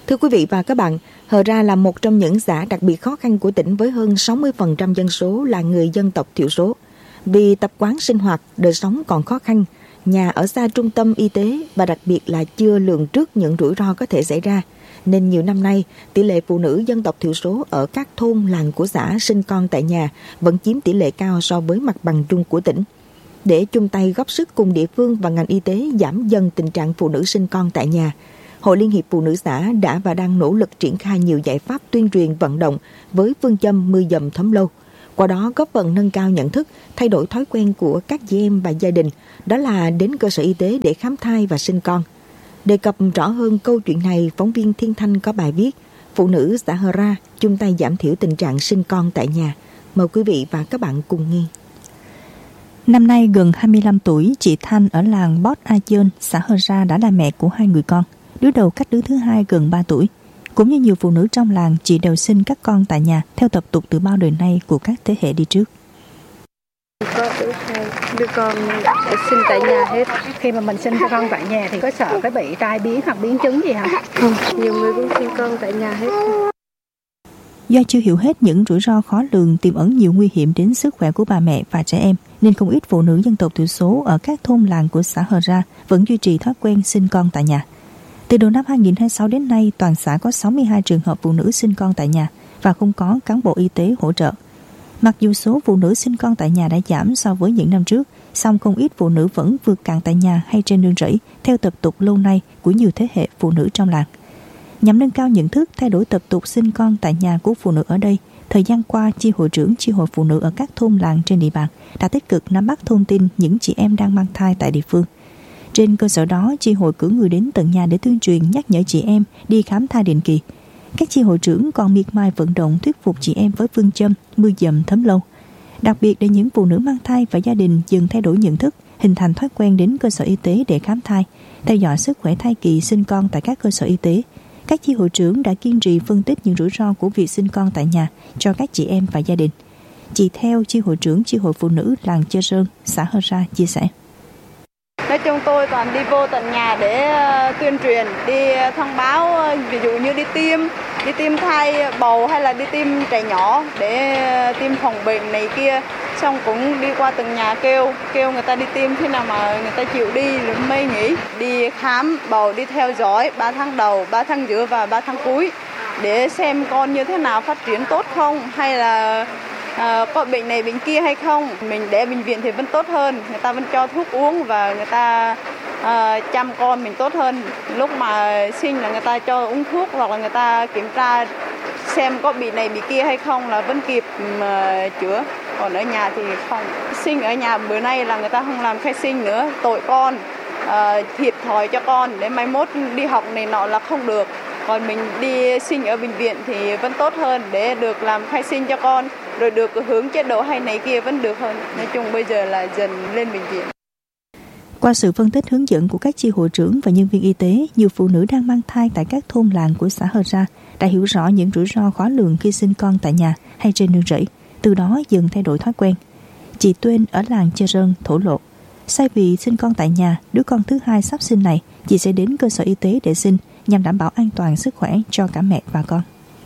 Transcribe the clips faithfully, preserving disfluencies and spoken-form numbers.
Thưa quý vị và các bạn, Hờ Ra là một trong những xã đặc biệt khó khăn của tỉnh với hơn sáu mươi phần trăm dân số là người dân tộc thiểu số. Vì tập quán sinh hoạt, đời sống còn khó khăn, nhà ở xa trung tâm y tế và đặc biệt là chưa lường trước những rủi ro có thể xảy ra, nên nhiều năm nay, tỷ lệ phụ nữ dân tộc thiểu số ở các thôn làng của xã sinh con tại nhà vẫn chiếm tỷ lệ cao so với mặt bằng chung của tỉnh. Để chung tay góp sức cùng địa phương và ngành y tế giảm dần tình trạng phụ nữ sinh con tại nhà, Hội Liên hiệp Phụ nữ xã đã và đang nỗ lực triển khai nhiều giải pháp tuyên truyền vận động với phương châm mưa dầm thấm lâu. Qua đó góp phần nâng cao nhận thức, thay đổi thói quen của các chị em và gia đình, đó là đến cơ sở y tế để khám thai và sinh con. Đề cập rõ hơn câu chuyện này, phóng viên Thiên Thanh có bài viết Phụ nữ xã Hờ Ra chung tay giảm thiểu tình trạng sinh con tại nhà. Mời quý vị và các bạn cùng nghe. Năm nay gần hai mươi lăm tuổi, chị Thanh ở làng Bót A Dơn, xã Hờ Ra đã là mẹ của hai người con. Đứa đầu cách đứa thứ hai gần ba tuổi. Cũng như nhiều phụ nữ trong làng, chị đều sinh các con tại nhà theo tập tục từ bao đời nay của các thế hệ đi trước. Có đứa hai, đứa con sinh tại nhà hết. Khi mà mình sinh con tại nhà thì có sợ cái bị tai biến hoặc biến chứng gì hả? Không, nhiều người cũng sinh con tại nhà hết. Do chưa hiểu hết những rủi ro khó lường tiềm ẩn nhiều nguy hiểm đến sức khỏe của bà mẹ và trẻ em, nên không ít phụ nữ dân tộc thiểu số ở các thôn làng của xã Hờ Ra vẫn duy trì thói quen sinh con tại nhà. Từ đầu năm hai nghìn không trăm hai mươi sáu đến nay, toàn xã có sáu mươi hai trường hợp phụ nữ sinh con tại nhà và không có cán bộ y tế hỗ trợ. Mặc dù số phụ nữ sinh con tại nhà đã giảm so với những năm trước, song không ít phụ nữ vẫn vượt cạn tại nhà hay trên nương rẫy theo tập tục lâu nay của nhiều thế hệ phụ nữ trong làng. Nhằm nâng cao nhận thức, thay đổi tập tục sinh con tại nhà của phụ nữ ở đây, thời gian qua, chi hội trưởng chi hội phụ nữ ở các thôn làng trên địa bàn đã tích cực nắm bắt thông tin những chị em đang mang thai tại địa phương. Trên cơ sở đó, chi hội cử người đến tận nhà để tuyên truyền nhắc nhở chị em đi khám thai định kỳ. Các chi hội trưởng còn miệt mài vận động thuyết phục chị em với phương châm mưa dầm thấm lâu. Đặc biệt để những phụ nữ mang thai và gia đình dần thay đổi nhận thức, hình thành thói quen đến cơ sở y tế để khám thai, theo dõi sức khỏe thai kỳ sinh con tại các cơ sở y tế. Các chi hội trưởng đã kiên trì phân tích những rủi ro của việc sinh con tại nhà cho các chị em và gia đình. Chị Theo, chi hội trưởng chi hội phụ nữ làng Chơ Sơn, xã Hờ Ra chia sẻ. Nói chung tôi toàn đi vô tận nhà để uh, tuyên truyền, đi thông báo, uh, ví dụ như đi tiêm, đi tiêm thai bầu hay là đi tiêm trẻ nhỏ để uh, tiêm phòng bệnh này kia. Xong cũng đi qua từng nhà kêu, kêu người ta đi tiêm thế nào mà người ta chịu đi rồi mới nghỉ. Đi khám bầu, đi theo dõi ba tháng đầu, ba tháng giữa và ba tháng cuối để xem con như thế nào, phát triển tốt không hay là À, có bệnh này bệnh kia hay không. Mình để bệnh viện thì vẫn tốt hơn, người ta vẫn cho thuốc uống và người ta à, chăm con mình tốt hơn. Lúc mà sinh là người ta cho uống thuốc hoặc là người ta kiểm tra xem có bị này bị kia hay không là vẫn kịp mà chữa. Còn ở nhà thì không. Sinh ở nhà bữa nay là người ta không làm khai sinh nữa, tội con, à, thiệt thòi cho con để mai mốt đi học này nọ là không được. Còn mình đi sinh ở bệnh viện thì vẫn tốt hơn để được làm khai sinh cho con, rồi được hướng chế độ hay này kia vẫn được hơn. Nói chung bây giờ là dần lên bệnh viện. Qua sự phân tích hướng dẫn của các chi hội trưởng và nhân viên y tế, nhiều phụ nữ đang mang thai tại các thôn làng của xã Hờ Ra đã hiểu rõ những rủi ro khó lường khi sinh con tại nhà hay trên nương rẫy, từ đó dần thay đổi thói quen. Chị Tuyên ở làng Chơ Rơn thổ lộ, thay vì sinh con tại nhà, đứa con thứ hai sắp sinh này, chị sẽ đến cơ sở y tế để sinh nhằm đảm bảo an toàn sức khỏe cho cả mẹ và con.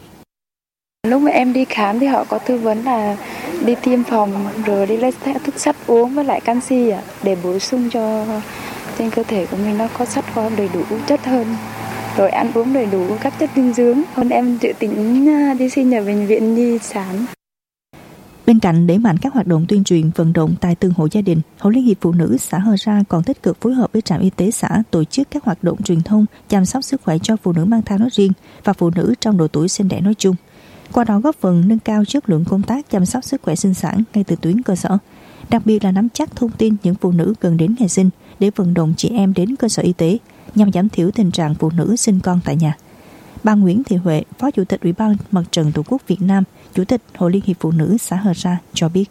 Lúc mà em đi khám thì họ có tư vấn là đi tiêm phòng rồi đi lấy thuốc sắt uống với lại canxi à, để bổ sung cho trên cơ thể của mình nó có sắt có đầy đủ chất hơn, rồi ăn uống đầy đủ các chất dinh dưỡng. Còn em dự tính đi sinh ở bệnh viện Nhi sản. Bên cạnh đẩy mạnh các hoạt động tuyên truyền vận động tại từng hộ gia đình, Hội Liên hiệp Phụ nữ xã Hờ Ra còn tích cực phối hợp với trạm y tế xã tổ chức các hoạt động truyền thông chăm sóc sức khỏe cho phụ nữ mang thai nói riêng và phụ nữ trong độ tuổi sinh đẻ nói chung. Qua đó góp phần nâng cao chất lượng công tác chăm sóc sức khỏe sinh sản ngay từ tuyến cơ sở, đặc biệt là nắm chắc thông tin những phụ nữ gần đến ngày sinh để vận động chị em đến cơ sở y tế nhằm giảm thiểu tình trạng phụ nữ sinh con tại nhà. Bà Nguyễn Thị Huệ, Phó Chủ tịch Ủy ban Mặt trận Tổ quốc Việt Nam, Chủ tịch Hội Liên hiệp Phụ nữ xã Hờ Ra cho biết.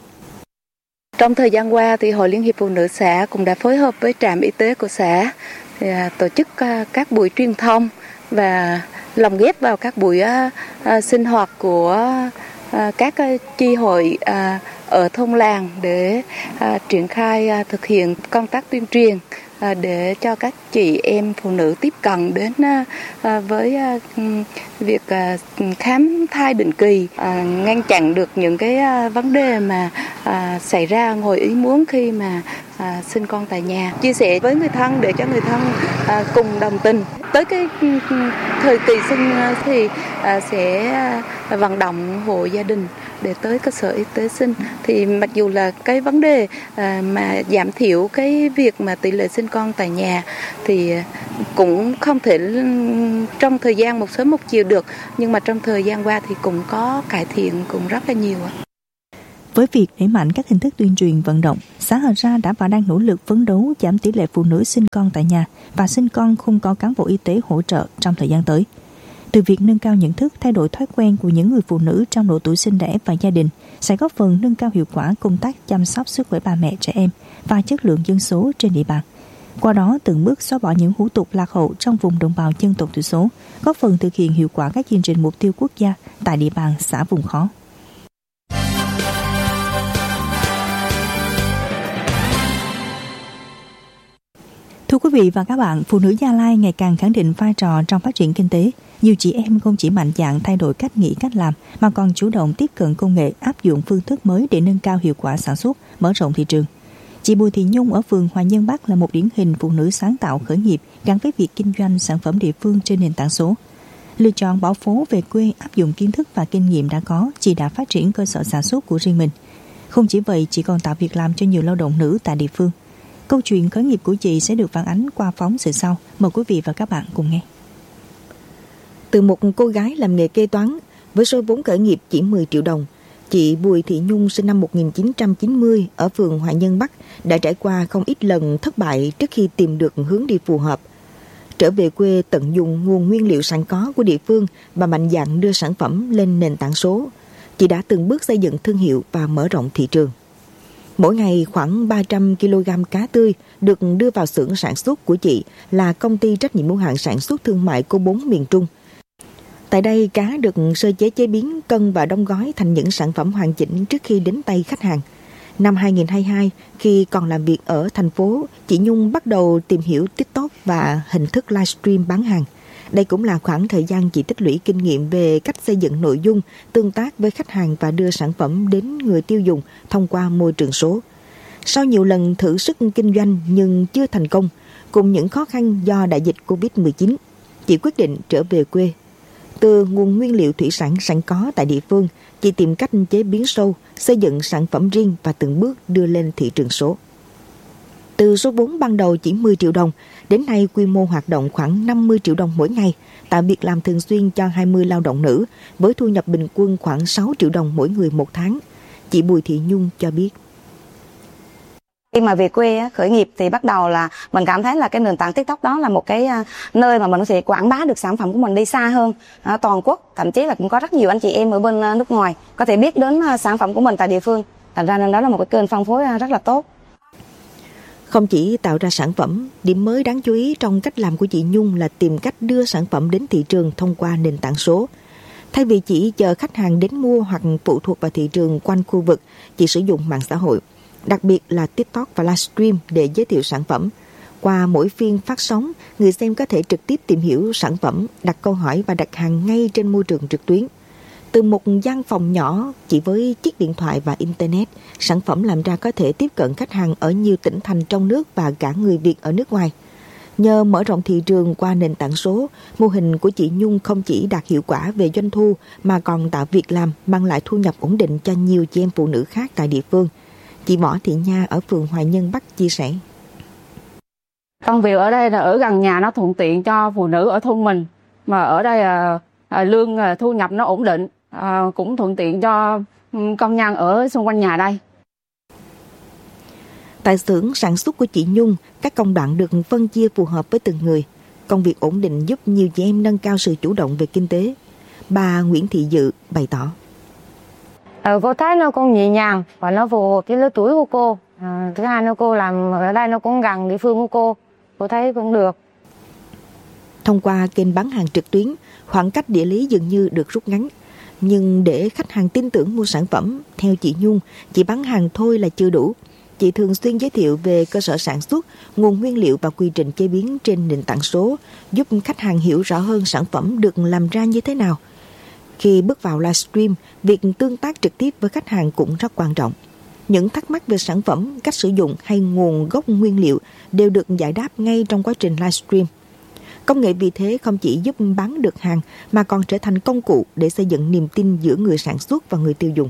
Trong thời gian qua thì Hội Liên hiệp Phụ nữ xã cũng đã phối hợp với trạm y tế của xã thì, à, tổ chức à, các buổi truyền thông và lồng ghép vào các buổi à, à, sinh hoạt của à, các à, chi hội à, ở thôn làng để à, triển khai à, thực hiện công tác tuyên truyền để cho các chị em phụ nữ tiếp cận đến với việc khám thai định kỳ, ngăn chặn được những cái vấn đề mà xảy ra ngoài ý muốn khi mà sinh con tại nhà, chia sẻ với người thân để cho người thân cùng đồng tình. Tới cái thời kỳ sinh thì sẽ vận động hộ gia đình để tới cơ sở y tế sinh. Thì mặc dù là cái vấn đề mà giảm thiểu cái việc mà tỷ lệ sinh con tại nhà thì cũng không thể trong thời gian một sớm một chiều được, nhưng mà trong thời gian qua thì cũng có cải thiện cũng rất là nhiều. Với việc đẩy mạnh các hình thức tuyên truyền vận động, xã Hờ Ra đã và đang nỗ lực phấn đấu giảm tỷ lệ phụ nữ sinh con tại nhà và sinh con không có cán bộ y tế hỗ trợ trong thời gian tới. Từ việc nâng cao nhận thức, thay đổi thói quen của những người phụ nữ trong độ tuổi sinh đẻ và gia đình sẽ góp phần nâng cao hiệu quả công tác chăm sóc sức khỏe bà mẹ, trẻ em và chất lượng dân số trên địa bàn. Qua đó từng bước xóa bỏ những hủ tục lạc hậu trong vùng đồng bào dân tộc thiểu số, góp phần thực hiện hiệu quả các chương trình mục tiêu quốc gia tại địa bàn xã vùng khó. Thưa quý vị và các bạn, phụ nữ Gia Lai ngày càng khẳng định vai trò trong phát triển kinh tế. Nhiều chị em không chỉ mạnh dạn thay đổi cách nghĩ cách làm mà còn chủ động tiếp cận công nghệ, áp dụng phương thức mới để nâng cao hiệu quả sản xuất, mở rộng thị trường. Chị Bùi Thị Nhung ở phường Hòa Nhân Bắc là một điển hình phụ nữ sáng tạo khởi nghiệp gắn với việc kinh doanh sản phẩm địa phương trên nền tảng số. Lựa chọn bỏ phố về quê, áp dụng kiến thức và kinh nghiệm đã có, chị đã phát triển cơ sở sản xuất của riêng mình. Không chỉ vậy, chị còn tạo việc làm cho nhiều lao động nữ tại địa phương. Câu chuyện khởi nghiệp của chị sẽ được phản ánh qua phóng sự sau. Mời quý vị và các bạn cùng nghe. Từ một cô gái làm nghề kê toán với số vốn khởi nghiệp chỉ mười triệu đồng, chị Bùi Thị Nhung sinh năm một nghìn chín trăm chín mươi ở phường Hòa Nhân Bắc đã trải qua không ít lần thất bại trước khi tìm được hướng đi phù hợp. Trở về quê tận dụng nguồn nguyên liệu sẵn có của địa phương và mạnh dạn đưa sản phẩm lên nền tảng số, chị đã từng bước xây dựng thương hiệu và mở rộng thị trường. Mỗi ngày khoảng ba trăm ki lô gam cá tươi được đưa vào xưởng sản xuất của chị là công ty trách nhiệm hữu hạn sản xuất thương mại cô bốn miền Trung. Tại đây, cá được sơ chế chế biến, cân và đóng gói thành những sản phẩm hoàn chỉnh trước khi đến tay khách hàng. Năm hai nghìn không trăm hai mươi hai, khi còn làm việc ở thành phố, chị Nhung bắt đầu tìm hiểu TikTok và hình thức livestream bán hàng. Đây cũng là khoảng thời gian chị tích lũy kinh nghiệm về cách xây dựng nội dung, tương tác với khách hàng và đưa sản phẩm đến người tiêu dùng thông qua môi trường số. Sau nhiều lần thử sức kinh doanh nhưng chưa thành công, cùng những khó khăn do đại dịch covid mười chín, chị quyết định trở về quê. Từ nguồn nguyên liệu thủy sản sẵn có tại địa phương, chị tìm cách chế biến sâu, xây dựng sản phẩm riêng và từng bước đưa lên thị trường số. Từ số vốn ban đầu chỉ mười triệu đồng, đến nay quy mô hoạt động khoảng năm mươi triệu đồng mỗi ngày, tạo việc làm thường xuyên cho hai mươi lao động nữ, với thu nhập bình quân khoảng sáu triệu đồng mỗi người một tháng. Chị Bùi Thị Nhung cho biết. Khi mà về quê khởi nghiệp thì bắt đầu là mình cảm thấy là cái nền tảng TikTok đó là một cái nơi mà mình có thể quảng bá được sản phẩm của mình đi xa hơn toàn quốc, thậm chí là cũng có rất nhiều anh chị em ở bên nước ngoài có thể biết đến sản phẩm của mình tại địa phương. Thành ra nên đó là một cái kênh phân phối rất là tốt. Không chỉ tạo ra sản phẩm, điểm mới đáng chú ý trong cách làm của chị Nhung là tìm cách đưa sản phẩm đến thị trường thông qua nền tảng số. Thay vì chỉ chờ khách hàng đến mua hoặc phụ thuộc vào thị trường quanh khu vực, chị sử dụng mạng xã hội, đặc biệt là TikTok và livestream để giới thiệu sản phẩm. Qua mỗi phiên phát sóng, người xem có thể trực tiếp tìm hiểu sản phẩm, đặt câu hỏi và đặt hàng ngay trên môi trường trực tuyến. Từ một gian phòng nhỏ chỉ với chiếc điện thoại và Internet, sản phẩm làm ra có thể tiếp cận khách hàng ở nhiều tỉnh thành trong nước và cả người Việt ở nước ngoài. Nhờ mở rộng thị trường qua nền tảng số, mô hình của chị Nhung không chỉ đạt hiệu quả về doanh thu mà còn tạo việc làm, mang lại thu nhập ổn định cho nhiều chị em phụ nữ khác tại địa phương. Chị Võ Thị Nha ở phường Hòa Nhân Bắc chia sẻ. Công việc ở đây là ở gần nhà, nó thuận tiện cho phụ nữ ở thôn mình. Mà ở đây à, à, lương à, thu nhập nó ổn định, à, cũng thuận tiện cho công nhân ở xung quanh nhà đây. Tại xưởng sản xuất của chị Nhung, các công đoạn được phân chia phù hợp với từng người. Công việc ổn định giúp nhiều chị em nâng cao sự chủ động về kinh tế. Bà Nguyễn Thị Dự bày tỏ. Ờ, cô thấy nó cũng nhẹ nhàng và nó phù hợp với lứa tuổi của cô. À, thứ hai nó cô làm ở đây nó cũng gần địa phương của cô, cô thấy cũng được. Thông qua kênh bán hàng trực tuyến, khoảng cách địa lý dường như được rút ngắn. Nhưng để khách hàng tin tưởng mua sản phẩm, theo chị Nhung, chỉ bán hàng thôi là chưa đủ. Chị thường xuyên giới thiệu về cơ sở sản xuất, nguồn nguyên liệu và quy trình chế biến trên nền tảng số, giúp khách hàng hiểu rõ hơn sản phẩm được làm ra như thế nào. Khi bước vào livestream, việc tương tác trực tiếp với khách hàng cũng rất quan trọng. Những thắc mắc về sản phẩm, cách sử dụng hay nguồn gốc nguyên liệu đều được giải đáp ngay trong quá trình livestream. Công nghệ vì thế không chỉ giúp bán được hàng mà còn trở thành công cụ để xây dựng niềm tin giữa người sản xuất và người tiêu dùng.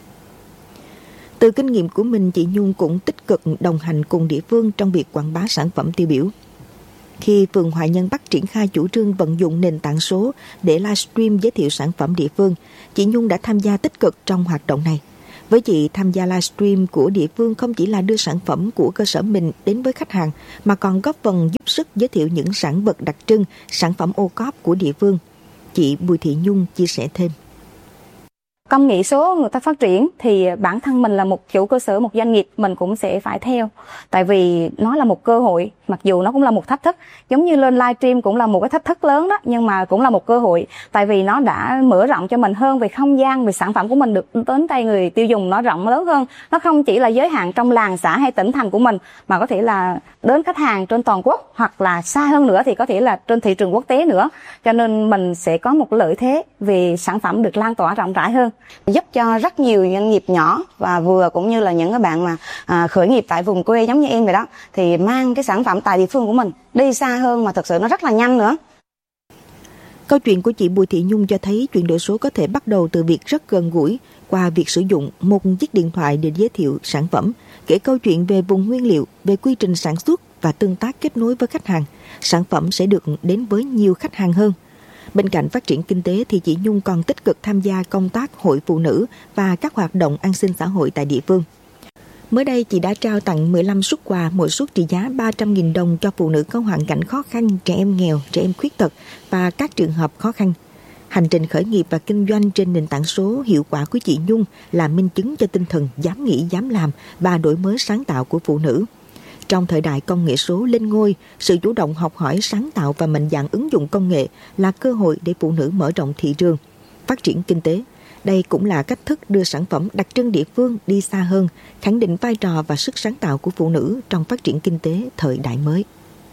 Từ kinh nghiệm của mình, chị Nhung cũng tích cực đồng hành cùng địa phương trong việc quảng bá sản phẩm tiêu biểu. Khi phường Hòa Nhân Bắc triển khai chủ trương vận dụng nền tảng số để livestream giới thiệu sản phẩm địa phương, chị Nhung đã tham gia tích cực trong hoạt động này. Với chị, tham gia livestream của địa phương không chỉ là đưa sản phẩm của cơ sở mình đến với khách hàng, mà còn góp phần giúp sức giới thiệu những sản vật đặc trưng, sản phẩm ô cóp của địa phương. Chị Bùi Thị Nhung chia sẻ thêm. Công nghệ số người ta phát triển thì bản thân mình là một chủ cơ sở, một doanh nghiệp, mình cũng sẽ phải theo. Tại vì nó là một cơ hội, mặc dù nó cũng là một thách thức. Giống như lên livestream cũng là một cái thách thức lớn đó, nhưng mà cũng là một cơ hội. Tại vì nó đã mở rộng cho mình hơn về không gian, về sản phẩm của mình được đến tay người tiêu dùng nó rộng lớn hơn. Nó không chỉ là giới hạn trong làng xã hay tỉnh thành của mình, mà có thể là đến khách hàng trên toàn quốc, hoặc là xa hơn nữa thì có thể là trên thị trường quốc tế nữa. Cho nên mình sẽ có một lợi thế về sản phẩm được lan tỏa rộng rãi hơn, giúp cho rất nhiều doanh nghiệp nhỏ và vừa cũng như là những cái bạn mà à, khởi nghiệp tại vùng quê giống như em vậy đó, thì mang cái sản phẩm tại địa phương của mình đi xa hơn mà thực sự nó rất là nhanh nữa. Câu chuyện của chị Bùi Thị Nhung cho thấy chuyển đổi số có thể bắt đầu từ việc rất gần gũi qua việc sử dụng một chiếc điện thoại để giới thiệu sản phẩm, kể câu chuyện về vùng nguyên liệu, về quy trình sản xuất và tương tác kết nối với khách hàng. Sản phẩm sẽ được đến với nhiều khách hàng hơn. Bên cạnh phát triển kinh tế thì chị Nhung còn tích cực tham gia công tác hội phụ nữ và các hoạt động an sinh xã hội tại địa phương. Mới đây, chị đã trao tặng mười lăm suất quà, mỗi suất trị giá ba trăm nghìn đồng cho phụ nữ có hoàn cảnh khó khăn, trẻ em nghèo, trẻ em khuyết tật và các trường hợp khó khăn. Hành trình khởi nghiệp và kinh doanh trên nền tảng số hiệu quả của chị Nhung là minh chứng cho tinh thần dám nghĩ, dám làm và đổi mới sáng tạo của phụ nữ. Trong thời đại công nghệ số lên ngôi, sự chủ động học hỏi, sáng tạo và mạnh dạn ứng dụng công nghệ là cơ hội để phụ nữ mở rộng thị trường, phát triển kinh tế. Đây cũng là cách thức đưa sản phẩm đặc trưng địa phương đi xa hơn, khẳng định vai trò và sức sáng tạo của phụ nữ trong phát triển kinh tế thời đại mới.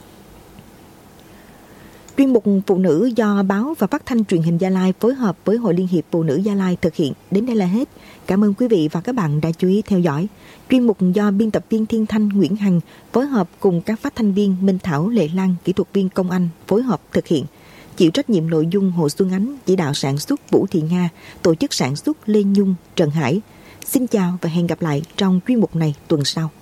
Chuyên mục Phụ nữ do Báo và Phát thanh Truyền hình Gia Lai phối hợp với Hội Liên hiệp Phụ nữ Gia Lai thực hiện đến đây là hết. Cảm ơn quý vị và các bạn đã chú ý theo dõi. Chuyên mục do biên tập viên Thiên Thanh, Nguyễn Hằng phối hợp cùng các phát thanh viên Minh Thảo, Lệ Lan, kỹ thuật viên Công Anh phối hợp thực hiện. Chịu trách nhiệm nội dung Hồ Xuân Ánh, chỉ đạo sản xuất Vũ Thị Nga, tổ chức sản xuất Lê Nhung, Trần Hải. Xin chào và hẹn gặp lại trong chuyên mục này tuần sau.